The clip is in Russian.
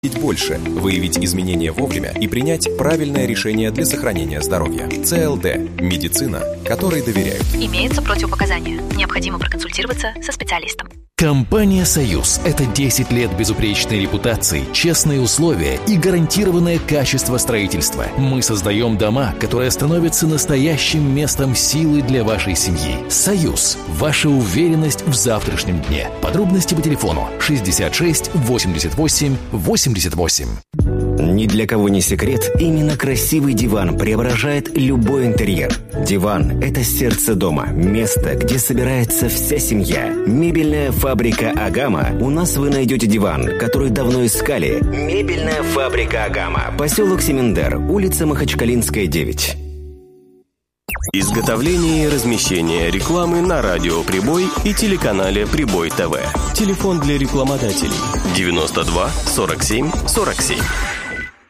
больше, выявить изменения вовремя и принять правильное решение для сохранения здоровья. ЦЛД – медицина, которой доверяют. Имеются противопоказания. Необходимо проконсультироваться со специалистом. Компания «Союз» — это 10 лет безупречной репутации, честные условия и гарантированное качество строительства. Мы создаем дома, которые становятся настоящим местом силы для вашей семьи. «Союз» — ваша уверенность в завтрашнем дне. Подробности по телефону 66 88 88. Ни для кого не секрет, именно красивый диван преображает любой интерьер. Диван – это сердце дома, место, где собирается вся семья. Мебельная фабрика «Агама». У нас вы найдете диван, который давно искали. Мебельная фабрика «Агама». Поселок Семендер, улица Махачкалинская, 9. Изготовление и размещение рекламы на радио «Прибой» и телеканале «Прибой ТВ». Телефон для рекламодателей 92 47 47.